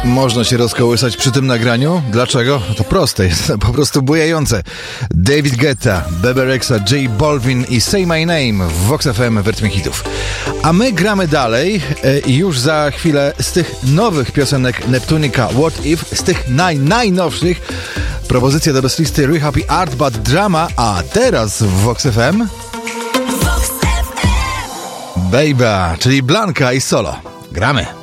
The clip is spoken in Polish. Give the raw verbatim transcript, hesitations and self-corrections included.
Można się rozkołysać przy tym nagraniu. Dlaczego? To proste, jest po prostu bujające. David Guetta, Bebe Rexha, J Balvin i Say My Name w Vox F M w rytmie hitów. A my gramy dalej i już za chwilę z tych nowych piosenek Neptunika What If, z tych naj, najnowszych propozycja do listy Real Happy Art But Drama, a teraz w Vox F M Baby, czyli Blanka i Solo. Gramy.